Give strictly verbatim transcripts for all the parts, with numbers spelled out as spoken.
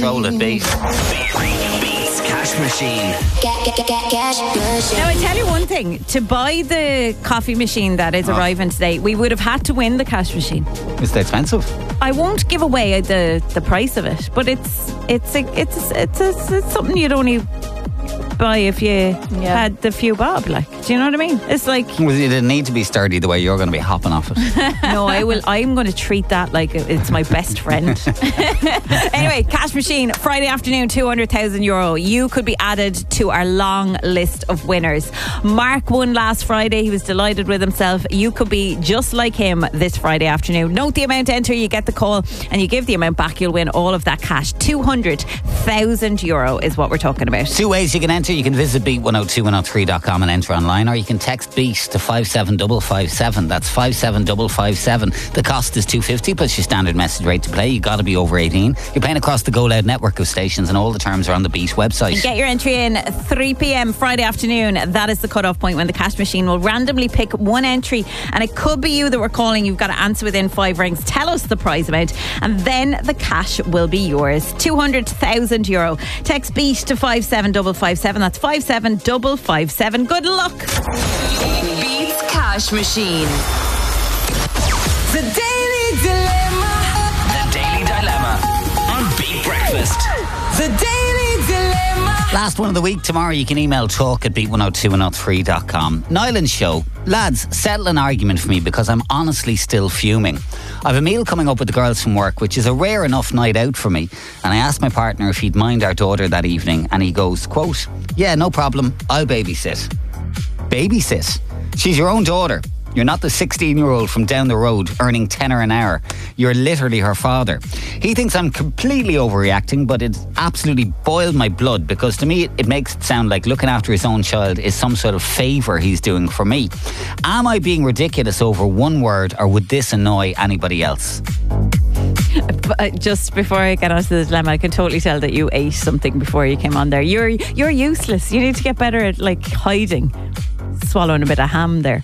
control it, beat. Beats Cash Machine. Get, get, get, get, cash machine. Now I tell you one thing, to buy the coffee machine that is Oh. arriving today, we would have had to win the cash machine. Is that expensive? I won't give away the, the price of it, but it's it's a, it's it's, a, it's something you'd only buy if you Yeah. had the few bob. Like, do you know what I mean? It's like, Well, it didn't need to be sturdy the way you're going to be hopping off it. no, I will. I'm going to treat that like it's my best friend. Anyway, cash machine Friday afternoon, two hundred thousand euro. You could be added to our long list of winners. Mark won last Friday. He was delighted with himself. You could be just like him this Friday afternoon. Note the amount to enter. You get the call and you give the amount back. You'll win all of that cash. two hundred thousand euro is what we're talking about. Two ways you can enter. You can visit beat one oh two one oh three dot com and enter online, or you can text BEAT to five seven five five seven. That's five seven five five seven. The cost is two fifty plus your standard message rate to play. You got to be over eighteen. You're playing across the Go Loud network of stations, and all the terms are on the BEAT website. Get your entry in three p.m. Friday afternoon. That is the cut-off point when the cash machine will randomly pick one entry, and it could be you that we're calling. You've got to answer within five rings. Tell us the prize amount, and then the cash will be yours. two hundred thousand euro. Text BEAT to five seven five five seven. That's five seven five five seven. Good luck. Beats Cash Machine. The Daily Dilemma. The Daily Dilemma on Beat Breakfast. The Daily Dilemma. Last one of the week. Tomorrow you can email talk at beat one oh two one oh three dot com. Nyland's show. Lads, settle an argument for me because I'm honestly still fuming. I've a meal coming up with the girls from work, which is a rare enough night out for me, and I asked my partner if he'd mind our daughter that evening, and he goes, quote, yeah, no problem, I'll babysit. Babysit? She's your own daughter. You're not the sixteen-year-old from down the road earning tenner an hour. You're literally her father. He thinks I'm completely overreacting, but it absolutely boiled my blood because to me it, it makes it sound like looking after his own child is some sort of favour he's doing for me. Am I being ridiculous over one word, or would this annoy anybody else? But just before I get onto the dilemma, I can totally tell that you ate something before you came on there. You're you're useless. You need to get better at like hiding. Swallowing a bit of ham there.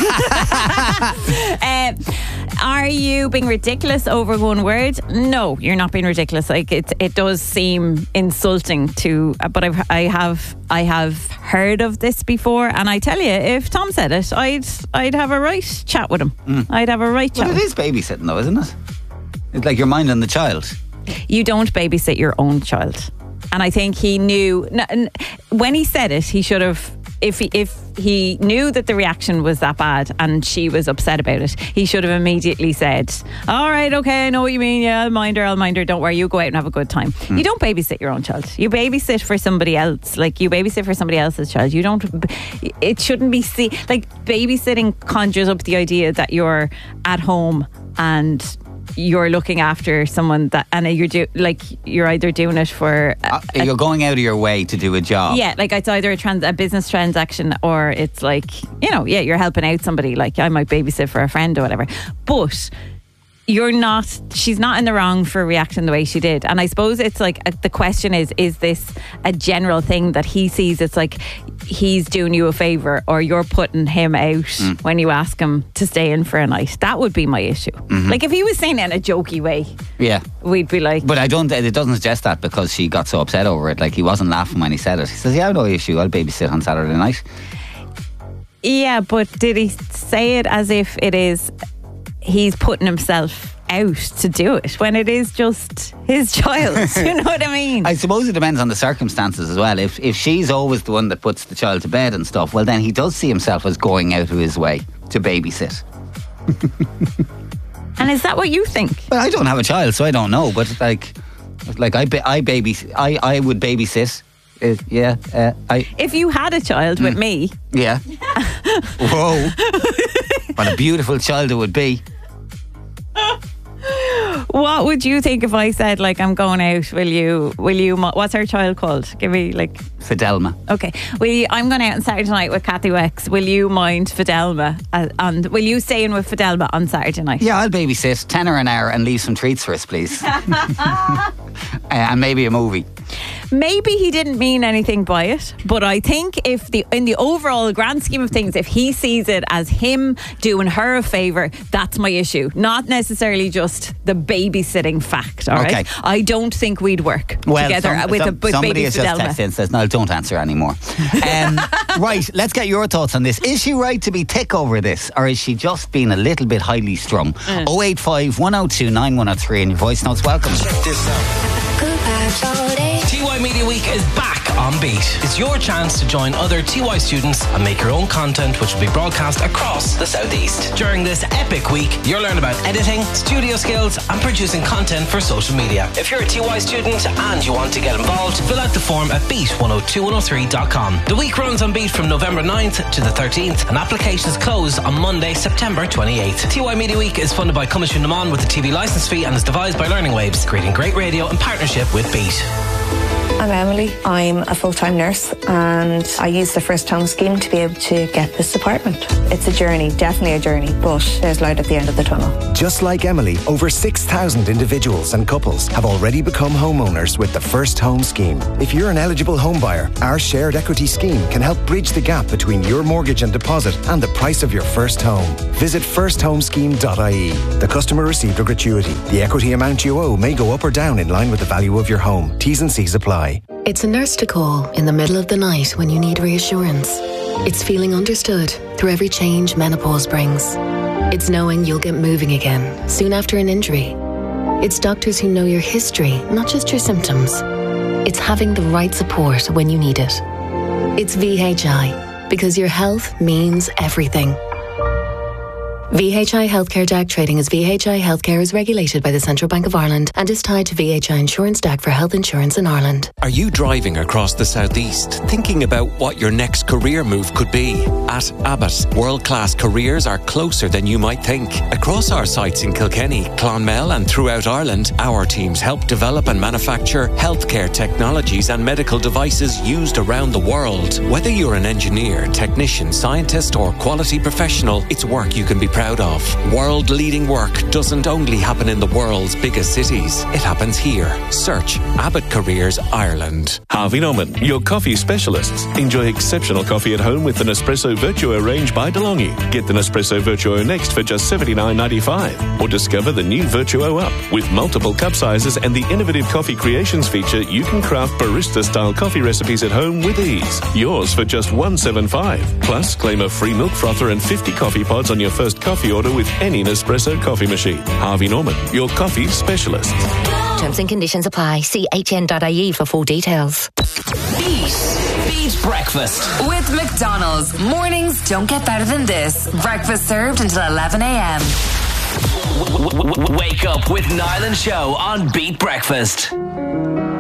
uh, are you being ridiculous over one word? No, you're not being ridiculous. Like it, it does seem insulting to. Uh, but I've, I have, I have heard of this before, and I tell you, if Tom said it, I'd, I'd have a right chat with him. Mm. I'd have a right chat. Well, it is babysitting, though, isn't it? It's like you're minding the child. You don't babysit your own child, and I think he knew n- when he said it. He should have. If he, if he knew that the reaction was that bad and she was upset about it, he should have immediately said, all right, okay, I know what you mean. Yeah, I'll mind her, I'll mind her. Don't worry, you go out and have a good time. Mm. You don't babysit your own child. You babysit for somebody else. Like, you babysit for somebody else's child. You don't, it shouldn't be, see, like, babysitting conjures up the idea that you're at home and you're looking after someone that, and you're do like you're either doing it for a, uh, you're a, going out of your way to do a job. Yeah, like it's either a, trans, a business transaction, or it's like, you know, yeah, you're helping out somebody. Like I might babysit for a friend or whatever, but you're not, she's not in the wrong for reacting the way she did. And I suppose it's like uh, the question is, is this a general thing that he sees? It's like he's doing you a favour, or you're putting him out mm. when you ask him to stay in for a night. That would be my issue. Mm-hmm. Like if he was saying it in a jokey way, yeah, we'd be like, but I don't, it doesn't suggest that because she got so upset over it. Like he wasn't laughing when he said it. He says, yeah, no issue, I'll babysit on Saturday night. Yeah, but did he say it as if it is he's putting himself out to do it when it is just his child? You know what I mean? I suppose it depends on the circumstances as well. If if she's always the one that puts the child to bed and stuff, well then he does see himself as going out of his way to babysit. And is that what you think? Well, I don't have a child, so I don't know. But like, like I ba- I baby I I would babysit. Uh, yeah, uh, I. If you had a child mm. with me, yeah. Whoa! What a beautiful child it would be. What would you think if I said, like, I'm going out, will you, will you, what's our child called? Give me, like... Fidelma. Okay. Will you, I'm going out on Saturday night with Kathy Wex. Will you mind Fidelma? Uh, and will you stay in with Fidelma on Saturday night? Yeah, I'll babysit, tenner an hour, and leave some treats for us, please. uh, and maybe a movie. maybe he didn't mean anything by it, but I think if the in the overall grand scheme of things, if he sees it as him doing her a favour, that's my issue. Not necessarily just the babysitting fact. All right, Okay. I don't think we'd work Well, together some- with some- a with somebody baby has just Fidelma. texted in and says, no, don't answer anymore. Um, right, let's get your thoughts on this. Is she right to be thick over this, or is she just being a little bit highly strung? Mm. oh eight five, one oh two, nine one oh three and your voice notes welcome. Good vibes all day. T Y Media Week is back on Beat. It's your chance to join other T Y students and make your own content, which will be broadcast across the Southeast. During this epic week, you'll learn about editing, studio skills, and producing content for social media. If you're a T Y student and you want to get involved, fill out the form at beat one oh two one oh three dot com. The week runs on Beat from November ninth to the thirteenth, and applications close on Monday, September twenty-eighth. T Y Media Week is funded by Cummins Naman with a T V licence fee and is devised by Learning Waves, creating great radio in partnership with Beat. I'm Emily. I'm a full-time nurse and I use the First Home Scheme to be able to get this apartment. It's a journey, definitely a journey, but there's light at the end of the tunnel. Just like Emily, over six thousand individuals and couples have already become homeowners with the First Home Scheme. If you're an eligible home buyer, our shared equity scheme can help bridge the gap between your mortgage and deposit and the price of your first home. Visit first home scheme dot I E. The customer received a gratuity. The equity amount you owe may go up or down in line with the value of your home. T's and C's apply. It's a nurse to call in the middle of the night when you need reassurance. It's feeling understood through every change menopause brings. It's knowing you'll get moving again soon after an injury. It's doctors who know your history, not just your symptoms. It's having the right support when you need it. It's V H I, because your health means everything. V H I Healthcare D A C trading as V H I Healthcare is regulated by the Central Bank of Ireland and is tied to V H I Insurance D A C for health insurance in Ireland. Are you driving across the southeast, thinking about what your next career move could be? At Abbott, world-class careers are closer than you might think. Across our sites in Kilkenny, Clonmel and throughout Ireland, our teams help develop and manufacture healthcare technologies and medical devices used around the world. Whether you're an engineer, technician, scientist or quality professional, it's work you can be proud of. World-leading work doesn't only happen in the world's biggest cities. It happens here. Search Abbott Careers Ireland. Harvey Norman, your coffee specialists. Enjoy exceptional coffee at home with the Nespresso Virtuo range by DeLonghi. Get the Nespresso Virtuo Next for just seventy-nine ninety-five. Or discover the new Virtuo Up. With multiple cup sizes and the innovative Coffee Creations feature, you can craft barista-style coffee recipes at home with ease. Yours for just one seventy-five. Plus, claim a free milk frother and fifty coffee pods on your first coffee order with any Nespresso coffee machine. Harvey Norman, your coffee specialist. Terms and conditions apply. See H N dot I E for full details. Beat. Beat Breakfast. With McDonald's. Mornings don't get better than this. Breakfast served until eleven a.m. Wake up with Niall and Show on Beat Breakfast.